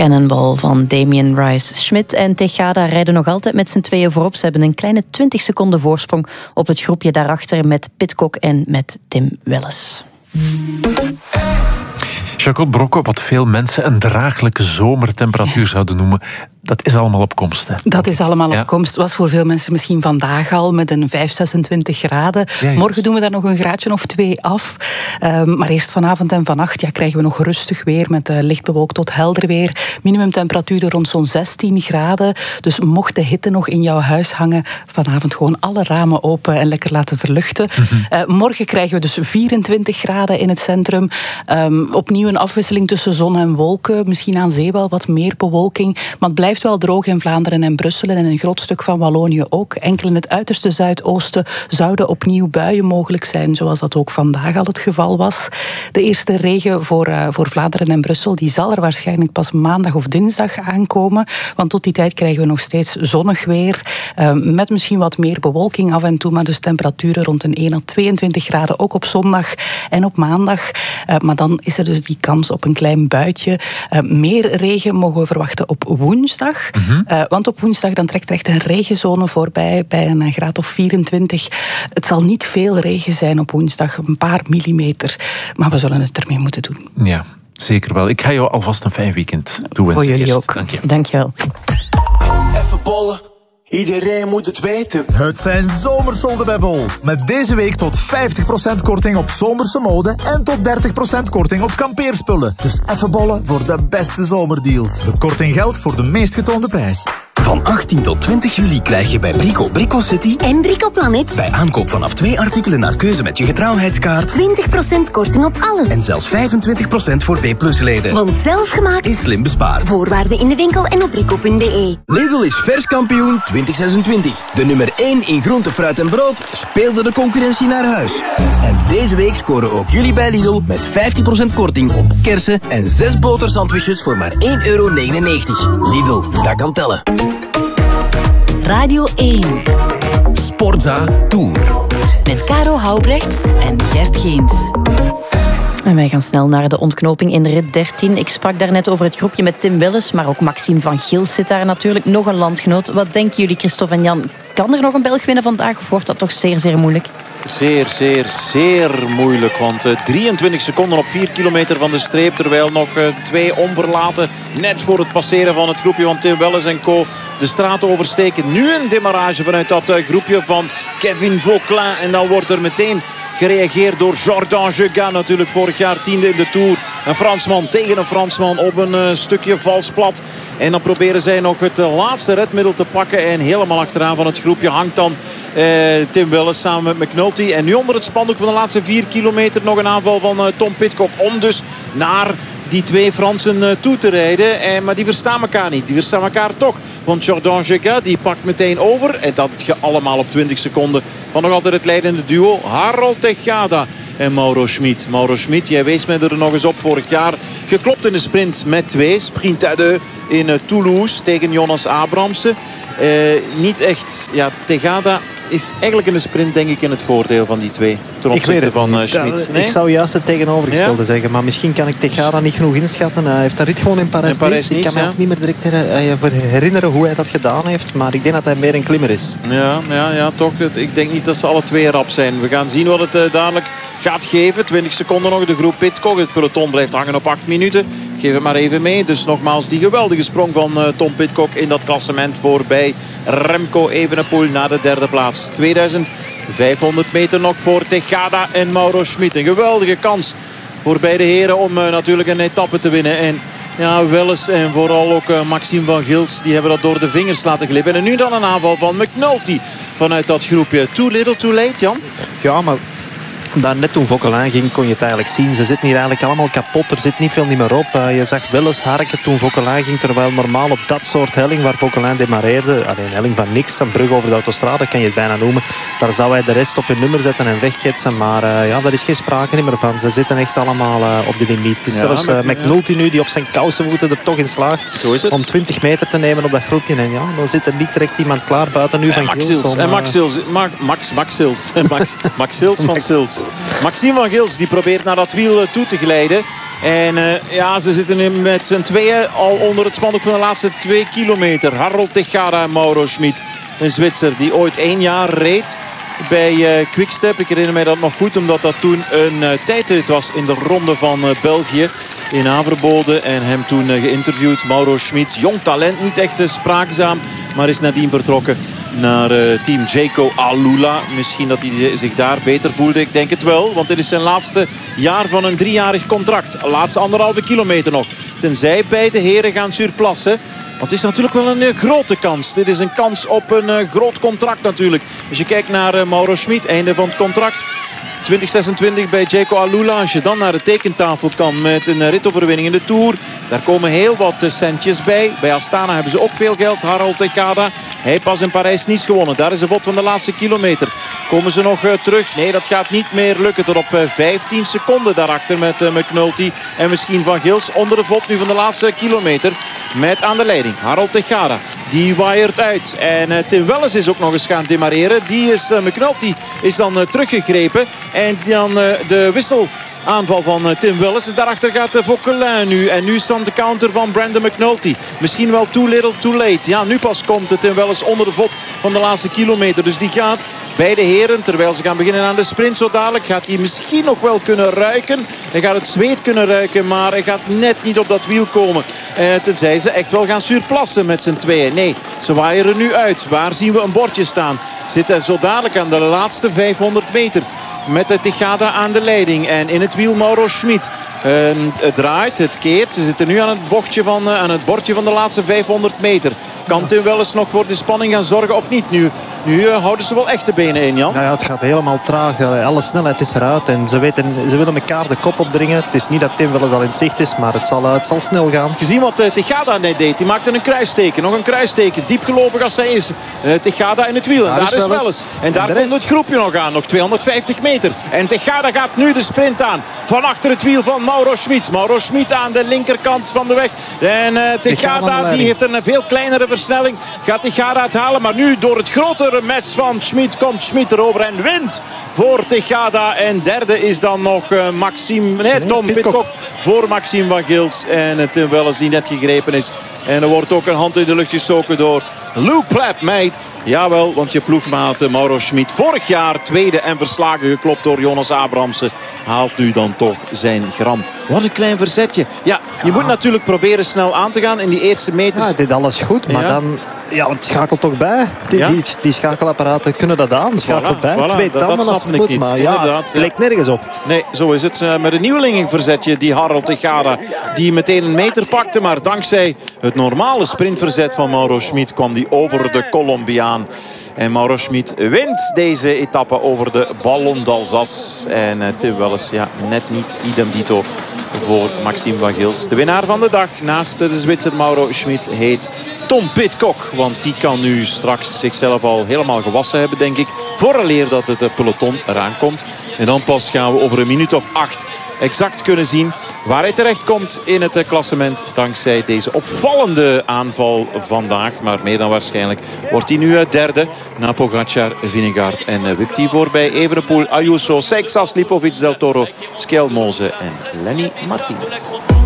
Cannonball van Damien Rice-Schmidt en Tejada rijden nog altijd met z'n tweeën voorop. Ze hebben een kleine 20 seconden voorsprong op het groepje daarachter met Pidcock en met Tim Welles. Jacot Brocco, wat veel mensen een draaglijke zomertemperatuur zouden noemen, dat is allemaal op komst. Hè? Dat is allemaal op komst. Was voor veel mensen misschien vandaag al met een 26 graden. Morgen doen we daar nog een graadje of 2 af. Maar eerst vanavond en vannacht krijgen we nog rustig weer met licht bewolkt tot helder weer. Minimumtemperatuur rond zo'n 16 graden. Dus mocht de hitte nog in jouw huis hangen, vanavond gewoon alle ramen open en lekker laten verluchten. Morgen krijgen we dus 24 graden in het centrum. Opnieuw een afwisseling tussen zon en wolken. Misschien aan zee wel wat meer bewolking. Maar het blijft wel droog in Vlaanderen en Brussel en in een groot stuk van Wallonië ook. Enkel in het uiterste zuidoosten zouden opnieuw buien mogelijk zijn, zoals dat ook vandaag al het geval was. De eerste regen voor Vlaanderen en Brussel die zal er waarschijnlijk pas maandag of dinsdag aankomen. Want tot die tijd krijgen we nog steeds zonnig weer. Met misschien wat meer bewolking af en toe, maar dus temperaturen rond een 1 à 22 graden ook op zondag en op maandag. Maar dan is er dus die kans op een klein buitje. Meer regen mogen we verwachten op woensdag. Want op woensdag dan trekt er echt een regenzone voorbij bij een graad of 24. Het zal niet veel regen zijn op woensdag, een paar millimeter. Maar we zullen het ermee moeten doen. Ja, zeker wel. Ik ga jou alvast een fijn weekend toewensen. Voor jullie ook. Dank je wel. Even bollen. Iedereen moet het weten. Het zijn zomersolden bij Bol. Met deze week tot 50% korting op zomerse mode en tot 30% korting op kampeerspullen. Dus even bollen voor de beste zomerdeals. De korting geldt voor de meest getoonde prijs. Van 18 tot 20 juli krijg je bij Brico Brico City en Brico Planet bij aankoop vanaf 2 artikelen naar keuze met je getrouwheidskaart 20% korting op alles. En zelfs 25% voor B+-leden. Want zelfgemaakt is slim bespaard. Voorwaarden in de winkel en op brico.be. Lidl is verskampioen 2026. De nummer 1 in groente, fruit en brood speelde de concurrentie naar huis. En deze week scoren ook jullie bij Lidl met 15% korting op kersen en 6 botersandwiches voor maar €1,99. Lidl, dat kan tellen. Radio 1. Sportza Tour. Met Caro Houbrechts en Gert Geens. En wij gaan snel naar de ontknoping in rit 13. Ik sprak daarnet over het groepje met Tim Welles, maar ook Maxime van Gils zit daar natuurlijk. Nog een landgenoot. Wat denken jullie, Christophe en Jan? Kan er nog een Belg winnen vandaag of wordt dat toch zeer, zeer moeilijk? Zeer moeilijk. Want 23 seconden op 4 kilometer van de streep. Terwijl nog 2 onverlaten net voor het passeren van het groepje van Tim Welles en co. De straat oversteken. Nu een demarrage vanuit dat groepje van Kevin Vauquelin. En dan wordt er meteen gereageerd door Jordan Jegat. Natuurlijk vorig jaar 10e in de Tour. Een Fransman tegen een Fransman op een stukje vals plat. En dan proberen zij nog het laatste redmiddel te pakken. En helemaal achteraan van het groepje hangt dan Tim Welles samen met McNulty. En nu onder het spandoek van de laatste 4 kilometer nog een aanval van Tom Pidcock. Om dus naar die 2 Fransen toe te rijden. Maar die verstaan elkaar niet. Die verstaan elkaar toch. Want Jordan Jegat die pakt meteen over. En dat allemaal op 20 seconden van nog altijd het leidende duo. Harold Tejada en Mauro Schmid. Mauro Schmid, jij wees mij er nog eens op vorig jaar. Geklopt in de sprint met 2. Sprint à 2 in Toulouse tegen Jonas Abramsen. Niet echt. Ja, Tejada is eigenlijk in de sprint denk ik in het voordeel van die 2. Ten opzichte van Schmid. Nee? Ik zou juist het tegenovergestelde zeggen. Maar misschien kan ik Tejada niet genoeg inschatten. Hij heeft een rit gewoon in Parijs-Nice. Ik kan me ook niet meer direct herinneren hoe hij dat gedaan heeft. Maar ik denk dat hij meer een klimmer is. Ja, toch. Ik denk niet dat ze alle 2 rap zijn. We gaan zien wat het dadelijk gaat geven. 20 seconden nog de groep Pidcock. Het peloton blijft hangen op 8 minuten. Geef het maar even mee. Dus nogmaals die geweldige sprong van Tom Pidcock in dat klassement voorbij Remco Evenepoel naar de 3e plaats. 2500 meter nog voor Tejada en Mauro Schmid. Een geweldige kans voor beide heren om natuurlijk een etappe te winnen. En ja, Welles en vooral ook Maxime van Gils, die hebben dat door de vingers laten glippen. En nu dan een aanval van McNulty vanuit dat groepje. Too little, too late, Jan? Ja, maar daar net toen Vauquelin ging, kon je het eigenlijk zien. Ze zitten hier eigenlijk allemaal kapot. Er zit niet veel meer op. Je zag Welles harken toen Vauquelin ging. Terwijl normaal op dat soort helling waar Vauquelin demareerde, een helling van niks, een brug over de autostrade kan je het bijna noemen. Daar zou hij de rest op hun nummer zetten en wegketsen. Maar daar is geen sprake meer van. Ze zitten echt allemaal op de limiet. Het is zelfs McNulty nu die op zijn kousenvoeten er toch in slaagt om 20 meter te nemen op dat groepje. En ja, dan zit er niet direct iemand klaar buiten nu van Gils. En Max Sils van Sils. Maxime van Gils die probeert naar dat wiel toe te glijden. En ze zitten nu met z'n tweeën al onder het spandoek van de laatste 2 kilometer. Harold Tejada en Mauro Schmid. Een Zwitser die ooit 1 jaar reed bij Quickstep. Ik herinner mij dat nog goed, omdat dat toen een tijdrit was in de ronde van België. In Averbode en hem toen geïnterviewd. Mauro Schmid, jong talent, niet echt spraakzaam. Maar is nadien vertrokken naar team Jayco Alula. Misschien dat hij zich daar beter voelde. Ik denk het wel, want dit is zijn laatste jaar van een 3-jarig contract. Laatste 1,5 kilometer nog. Tenzij beide heren gaan surplassen. Want het is natuurlijk wel een grote kans. Dit is een kans op een groot contract natuurlijk. Als je kijkt naar Mauro Schmid, einde van het contract. 2026 bij Jayco Alula. Als je dan naar de tekentafel kan met een ritoverwinning in de Tour. Daar komen heel wat centjes bij. Bij Astana hebben ze ook veel geld. Harold Tejada. Hij pas in Parijs-Nice gewonnen. Daar is de vod van de laatste kilometer. Komen ze nog terug? Nee, dat gaat niet meer lukken. Tot op 15 seconden daarachter met McNulty. En misschien Van Gils onder de vod nu van de laatste kilometer. Met aan de leiding Harold Tejada. Die waaiert uit. En Tim Welles is ook nog eens gaan demareren. McNulty is dan teruggegrepen. En dan de wisselaanval van Tim Welles. En daarachter gaat Vauquelin nu. En nu is dan de counter van Brandon McNulty. Misschien wel too little, too late. Ja, nu pas komt Tim Welles onder de vod van de laatste kilometer. Dus die gaat beide heren, terwijl ze gaan beginnen aan de sprint zo dadelijk, gaat hij misschien nog wel kunnen ruiken. Hij gaat het zweet kunnen ruiken, maar hij gaat net niet op dat wiel komen. Tenzij ze echt wel gaan surplassen met z'n tweeën. Nee, ze waaieren nu uit. Waar zien we een bordje staan? Zitten zo dadelijk aan de laatste 500 meter. Met de Tejada aan de leiding. En in het wiel Mauro Schmid. Het draait, het keert. Ze zitten nu aan het bordje van de laatste 500 meter. Kan Tim Welles nog voor de spanning gaan zorgen of niet? Nu houden ze wel echt de benen in, Jan. Nou ja, het gaat helemaal traag. Alle snelheid is eruit. En ze willen elkaar de kop opdringen. Het is niet dat Tim Welles al in zicht is, maar het zal snel gaan. Gezien wat Tejada net deed. Die maakte een kruisteken. Nog een kruisteken. Diepgelovig als hij is. Tejada in het wiel. En daar is Welles. En daar komt het groepje nog aan. Nog 250 meter. En Tejada gaat nu de sprint aan. Van achter het wiel van Mauro Schmid. Mauro Schmid aan de linkerkant van de weg. En Tejada die heeft een veel kleinere versnelling. Gaat Tejada het halen. Maar nu door het grotere mes van Schmid komt Schmid erover en wint voor Tejada. En derde is dan nog Tom Pidcock voor Maxime Van Gils. En Tim Welles die net gegrepen is. En er wordt ook een hand in de lucht gestoken door Luke Plapp, meid. Jawel, want je ploegmaat Mauro Schmid, vorig jaar tweede en verslagen geklopt door Jonas Abrahamsen, haalt nu dan toch zijn gram. Wat een klein verzetje. Ja, je moet natuurlijk proberen snel aan te gaan in die eerste meters. Ja, dit alles goed, maar dan... Ja, het schakelt toch bij. Die schakelapparaten kunnen dat aan. Schakelt bij. Voilà, 2 tanden als het moet. Niet. Maar ja, het lijkt nergens op. Nee, zo is het. Met een nieuwelingenverzetje, die Harold Tejada, die meteen een meter pakte. Maar dankzij het normale sprintverzet van Mauro Schmid kwam die over de Colombiaan. En Mauro Schmid wint deze etappe over de Ballon d'Alsace. En Tim Welles, net niet idem dito voor Maxime Van Gils. De winnaar van de dag naast de Zwitser Mauro Schmid heet Tom Pidcock. Want die kan nu straks zichzelf al helemaal gewassen hebben, denk ik. Vooraleer dat het peloton eraan komt. En dan pas gaan we over een minuut of 8 exact kunnen zien waar hij terecht komt in het klassement. Dankzij deze opvallende aanval vandaag. Maar meer dan waarschijnlijk wordt hij nu derde. Na Pogacar, Vingegaard en wipt hij voorbij Evenepoel, Ayuso, Seixas, Lipovic, Del Toro, Skelmoze en Lenny Martinez.